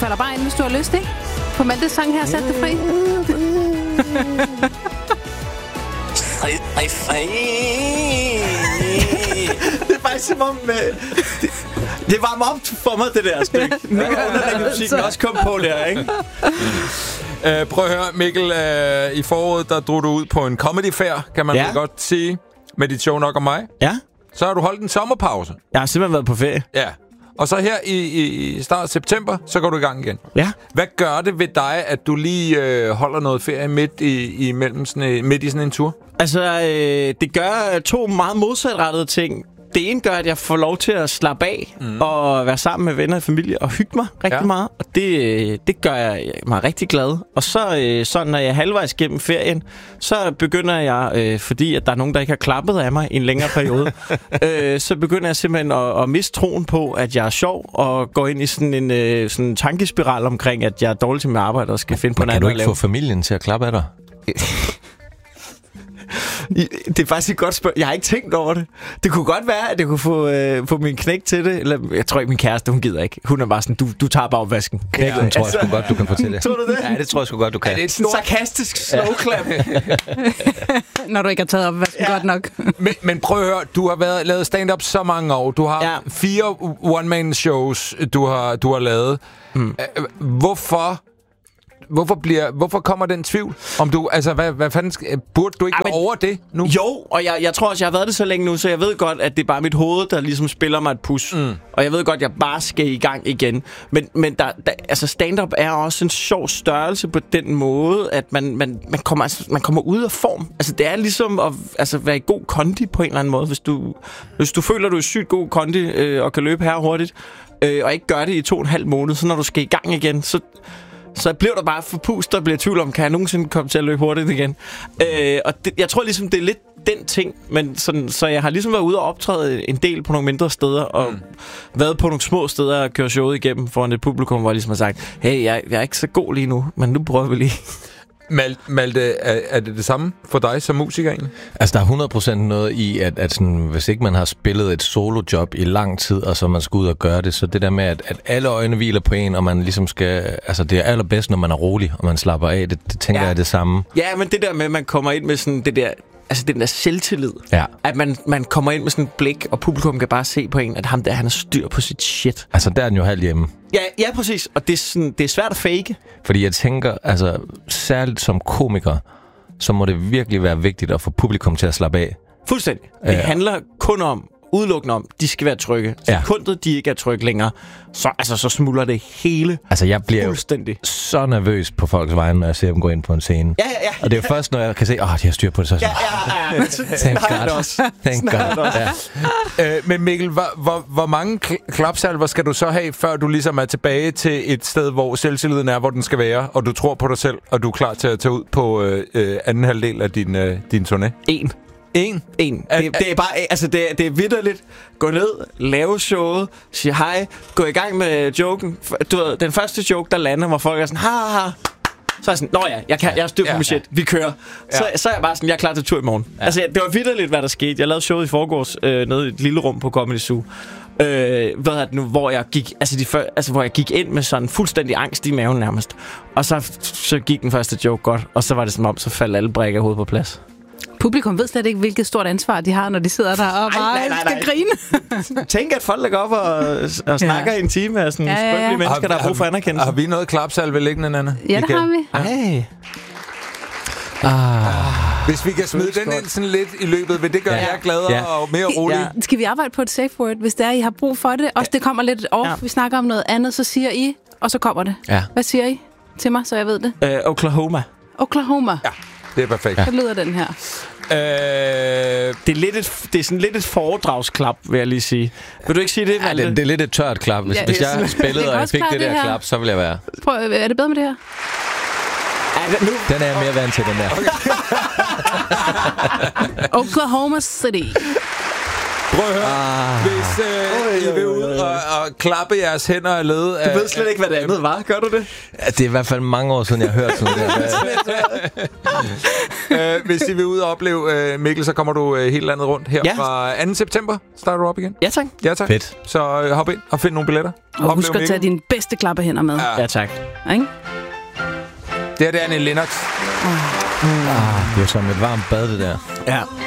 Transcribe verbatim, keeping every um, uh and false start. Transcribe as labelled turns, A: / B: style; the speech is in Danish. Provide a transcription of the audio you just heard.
A: dig bare ind, hvis du har lyst, ikke? På Maltes sang her, sæt det fri.
B: Fri, fri, fri.
C: Det er faktisk som om... Uh, det, det varmer op for mig, det der stykke. Nu kan musikken også komme på der, ikke?
D: Uh, prøv at høre, Mikkel. Uh, I foråret, der drog du ud på en comedy fair, kan man ja. godt sige, med dit show Nok om mig.
C: Ja.
D: Så har du holdt en sommerpause.
C: Jeg har simpelthen været på ferie.
D: Ja. Og så her i, i start af september, så går du i gang igen.
C: Ja.
D: Hvad gør det ved dig, at du lige øh, holder noget ferie midt i, i, mellem sådan, midt i sådan en tur?
C: Altså, øh, det gør to meget modsatrettede ting. Det ene gør, at jeg får lov til at slappe af mm. og være sammen med venner og familie og hygge mig rigtig ja. meget. Og det, det gør jeg mig rigtig glad. Og så, øh, så når jeg er halvvejs gennem ferien, så begynder jeg, øh, fordi at der er nogen, der ikke har klappet af mig i en længere periode, øh, så begynder jeg simpelthen at, at miste troen på, at jeg er sjov og går ind i sådan en øh, sådan tankespiral omkring, at jeg er dårlig til mit arbejde og skal finde på noget andet at lave.
E: Kan du ikke få familien til at klappe af dig?
C: Det er faktisk et godt spørgsmål. Jeg har ikke tænkt over det. Det kunne godt være, at det kunne få, øh, få min knæk til det. Eller, jeg tror ikke, min kæreste, hun gider ikke. Hun er bare sådan, du, du tager bare opvasken.
E: Knækken ja, tror jeg sgu godt, du kan fortælle.
C: Tror du det?
E: Ja, det tror jeg sgu godt, du kan.
C: Ja, det er et stort... sarkastisk slowclap.
A: Når du ikke har taget opvasken ja. godt nok.
D: men, men prøv at høre, du har været, lavet stand-up så mange år. Du har ja. fire one-man-shows, du har, du har lavet. Mm. Hvorfor... Hvorfor, bliver, hvorfor kommer den tvivl? Om du, altså, hvad, hvad fanden skal, burde du ikke gå over det nu?
C: Jo, og jeg, jeg tror også, jeg har været det så længe nu, så jeg ved godt, at det er bare mit hoved, der ligesom spiller mig et pus. Mm. Og jeg ved godt, at jeg bare skal i gang igen. Men, men der, der, altså stand-up er også en sjov størrelse på den måde, at man, man, man, kommer, altså, man kommer ud af form. Altså, det er ligesom at altså, være i god kondi på en eller anden måde. Hvis du, hvis du føler, at du er sygt god kondi øh, og kan løbe her hurtigt, øh, og ikke gør det i to og en halv måned, så når du skal i gang igen, så... Så bliver der bare forpust, der bliver tvivl om, kan jeg nogensinde komme til at løbe hurtigt igen? Øh, og det, jeg tror ligesom, det er lidt den ting, men sådan, så jeg har ligesom været ude og optræde en del på nogle mindre steder, og mm. været på nogle små steder og køre showet igennem foran et publikum, hvor jeg ligesom har sagt, hey, jeg, jeg er ikke så god lige nu, men nu prøver vi lige.
D: Malte, er, er det det samme for dig som musiker egentlig?
E: Altså, der er hundrede procent noget i, at, at sådan, hvis ikke man har spillet et solojob i lang tid, og så man skal ud og gøre det, så det der med, at, at alle øjne hviler på en, og man ligesom skal... Altså, det er allerbedst, når man er rolig, og man slapper af. Det, det tænker ja. jeg er det samme.
C: Ja, men det der med, at man kommer ind med sådan det der... Altså, den der selvtillid.
E: Ja.
C: At man, man kommer ind med sådan et blik, og publikum kan bare se på en, at ham der, han har styr på sit shit.
E: Altså, der er den jo halvt hjemme.
C: Ja, ja, præcis. Og det er, sådan, det er svært at fake.
E: Fordi jeg tænker, altså, særligt som komiker, så må det virkelig være vigtigt at få publikum til at slappe af.
C: Fuldstændig. Det ja. handler kun om, udelukkende om, de skal være trygge. Sekundet, ja. de ikke er trygge længere, så, altså, så smuldrer det hele.
E: Altså, jeg bliver jo så nervøs på folks vegne, når jeg ser dem gå ind på en scene.
C: Ja, ja, ja.
E: Og det er jo først, når jeg kan se, åh, oh, de har styr på det, så
C: ja, ja, ja.
E: Thank God. Thank God.
D: Ja. Øh, men Mikkel, hvor, hvor, hvor mange klapsalver skal du så have, før du ligesom er tilbage til et sted, hvor selvtilliden er, hvor den skal være, og du tror på dig selv, og du er klar til at tage ud på øh, anden halvdel af din, øh, din turné?
C: En.
D: En?
C: En. Det, det er bare, altså det, det er vitterligt. Gå ned, lave showet, sige hej, gå i gang med joken. Du ved, den første joke, der lander, hvor folk er sådan, ha, ha, ha. Så er jeg sådan, nå ja, jeg, kan, jeg har styr på ja, mit shit, vi kører. Ja. Så, så er jeg bare sådan, jeg er klar til tur i morgen. Ja. Altså, det var vitterligt, hvad der skete. Jeg lavede showet i forgårs øh, nede i et lille rum på Comedy Zoo. Øh, hvad er det nu, hvor jeg gik, altså, de før, altså hvor jeg gik ind med sådan fuldstændig angst i maven nærmest. Og så, så gik den første joke godt, og så var det som om, så faldt alle brækker hovedet på plads.
A: Publikum ved slet ikke, hvilket stort ansvar de har, når de sidder der og bare nej, nej, nej, skal grine.
C: Tænk, at folk lægger op og, og snakker ja. i en time af sådan ja, ja, ja. skrøbelige mennesker, der har brug for anerkendelse.
D: Har vi noget klapsalve liggende, Nanna?
A: Ja, det har vi.
C: Ej.
D: Ah. Hvis vi kan smide den ind sådan lidt i løbet, vil det gøre ja. jer gladere ja. og mere rolige?
A: Ja. Skal vi arbejde på et safe word, hvis det er, I har brug for det? Også det kommer lidt over. Ja. Vi snakker om noget andet, så siger I, og så kommer det.
E: Ja.
A: Hvad siger I til mig, så jeg ved det?
C: Uh, Oklahoma.
A: Oklahoma.
D: Ja, det er perfekt.
A: Ja. Så lyder den her.
D: Øh,
C: det, er lidt et, det er sådan lidt et foredragsklap, vil jeg lige sige. Vil du ikke sige det,
E: ja, det, det er lidt et tørt klap. Hvis, ja, hvis jeg spillede, og jeg fik det der det klap, så ville jeg være...
A: Prøv, er det bedre med det her?
C: Ja, nu.
E: Den er jeg mere vant til, den der.
A: Okay. Oklahoma City.
D: Prøv at høre. Ah. Hvis øh, oh, I vil ud og, og klappe jeres hænder og led...
C: Du ved slet ikke, hvad det andet var. Gør du det?
E: Ja, det er i hvert fald mange år siden, jeg har hørt sådan
D: det. øh, hvis I vil ud og opleve øh, Mikkel, så kommer du øh, helt landet rundt her ja. fra anden september. Starter du op igen?
C: Ja, tak.
D: Ja, tak.
E: Fedt.
D: Så øh, hop ind og find nogle billetter.
A: Og Oplev husk at tage dine bedste klappehænder med.
C: Ja, ja tak.
A: Ja, ikke?
D: Det her, det er Annie Lennox.
E: Mm. Ah, det er som et varmt bad, det der.
C: Ja.